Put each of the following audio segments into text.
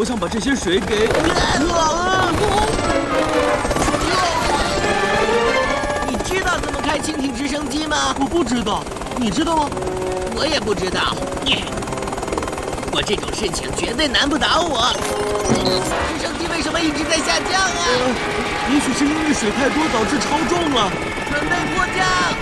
我想把这些水给…… 你知道怎么开蜻蜓直升机吗？ 我不知道，你知道吗？ 我也不知道。不过这种事情绝对难不倒我。直升机为什么一直在下降啊？ 也许是因为水太多导致超重了。 准备迫降。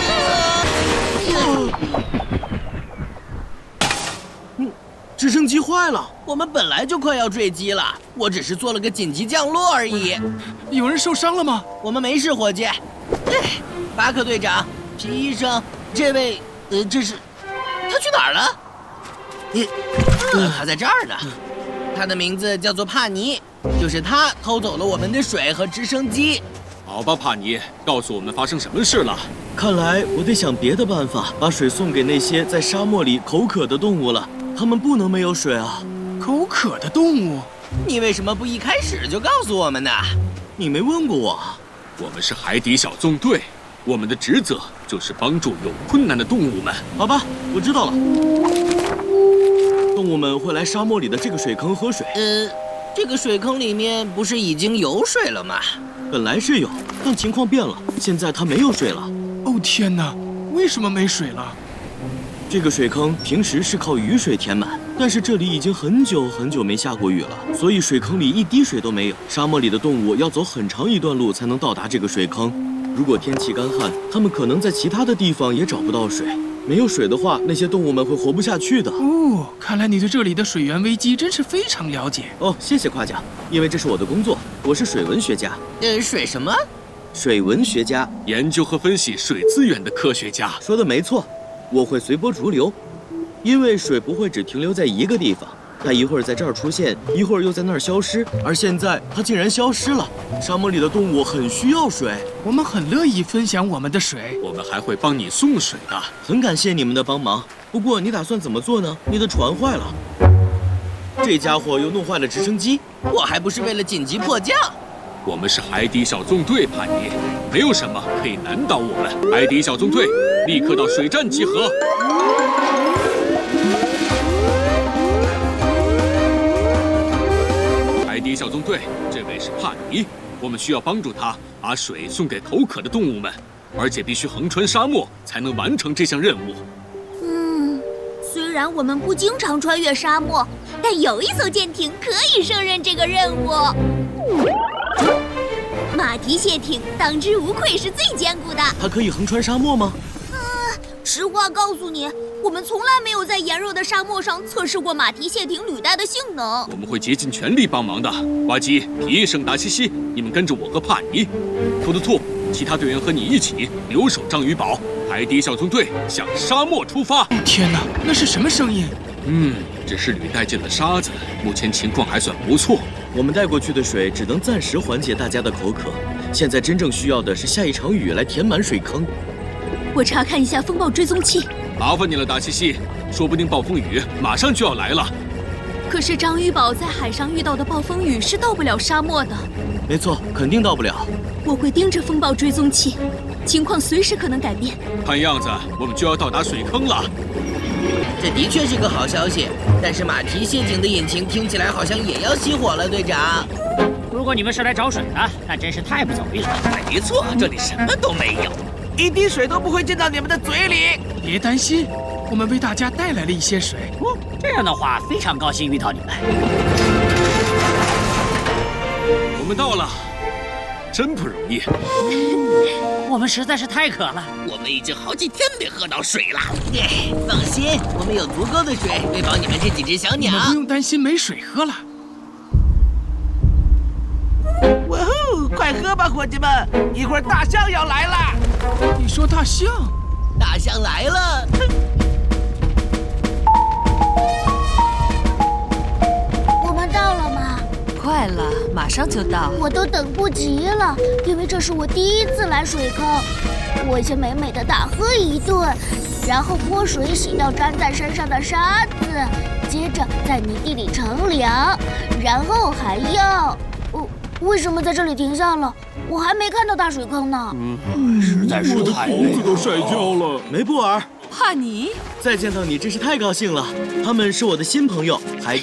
直升机坏了。 我们本来就快要坠机了，我只是做了个紧急降落而已。 有人受伤了吗？ 我们没事，伙计。巴克队长、皮医生，这位，这是他去哪儿了？他在这儿呢。他的名字叫做帕尼，就是他偷走了我们的水和直升机。 好吧，帕尼，告诉我们发生什么事了。 看来我得想别的办法，把水送给那些在沙漠里口渴的动物了。它们不能没有水啊！ 口渴的动物？ 你为什么不一开始就告诉我们呢？ 你没问过我。 我们是海底小纵队，我们的职责就是帮助有困难的动物们。 好吧，我知道了。动物们会来沙漠里的这个水坑喝水。 这个水坑里面不是已经有水了吗？ 本来是有，但情况变了，现在它没有水了。 哦天哪，为什么没水了？ 这个水坑平时是靠雨水填满，但是这里已经很久很久没下过雨了，所以水坑里一滴水都没有。沙漠里的动物要走很长一段路才能到达这个水坑。如果天气干旱，它们可能在其他的地方也找不到水。没有水的话，那些动物们会活不下去的。 哦，看来你对这里的水源危机真是非常了解。 哦，谢谢夸奖，因为这是我的工作，我是水文学家。 水什么？ 水文学家， 研究和分析水资源的科学家。 说的没错，我会随波逐流，因为水不会只停留在一个地方，它一会儿在这儿出现，一会儿又在那儿消失，而现在它竟然消失了。沙漠里的动物很需要水， 我们很乐意分享我们的水， 我们还会帮你送水的。 很感谢你们的帮忙。不过你打算怎么做呢？你的船坏了，这家伙又弄坏了直升机， 我还不是为了紧急迫降。 我们是海底小纵队，帕尼，没有什么可以难倒我们。海底小纵队，立刻到水站集合。海底小纵队，这位是帕尼，我们需要帮助他把水送给口渴的动物们，而且必须横穿沙漠才能完成这项任务。 虽然我们不经常穿越沙漠，但有一艘舰艇可以胜任这个任务。马蹄蟹艇当之无愧是最坚固的。 它可以横穿沙漠吗？ 实话告诉你，我们从来没有在炎热的沙漠上测试过马蹄蟹艇履带的性能。 我们会竭尽全力帮忙的。呱唧、皮医生、达西西，你们跟着我和帕尼。兔兔兔，其他队员和你一起留守章鱼堡。海底小纵队向沙漠出发。 天哪，那是什么声音？ 只是履带进了沙子，目前情况还算不错。 我们带过去的水只能暂时缓解大家的口渴，现在真正需要的是下一场雨来填满水坑。 我查看一下风暴追踪器。 麻烦你了，达西西，说不定暴风雨马上就要来了。 可是章鱼堡在海上遇到的暴风雨是到不了沙漠的。 没错，肯定到不了。 我会盯着风暴追踪器，情况随时可能改变。 看样子我们就要到达水坑了。 这的确是个好消息，但是马蹄蟹艇的引擎听起来好像也要熄火了，队长。 如果你们是来找水的，那真是太不走运了。 没错，这里什么都没有，一滴水都不会进到你们的嘴里。 别担心，我们为大家带来了一些水。 这样的话，非常高兴遇到你们。 我们到了，真不容易。 我们实在是太渴了， 我们已经好几天没喝到水了。放心，我们有足够的水喂饱你们这几只小鸟。 你们不用担心没水喝了。 哇呼！快喝吧，伙计们，一会儿大象要来了。 你说大象？ 大象来了。 我们到了吗？ 快了，马上就到。 我都等不及了，因为这是我第一次来水坑。我先美美的大喝一顿，然后泼水洗掉粘在身上的沙子，接着在泥地里乘凉，然后还要……为什么在这里停下了？我还没看到大水坑呢。 实在是太累了。 我的脖子都晒焦了。梅布尔， 帕尼， 再见到你真是太高兴了。他们是我的新朋友，海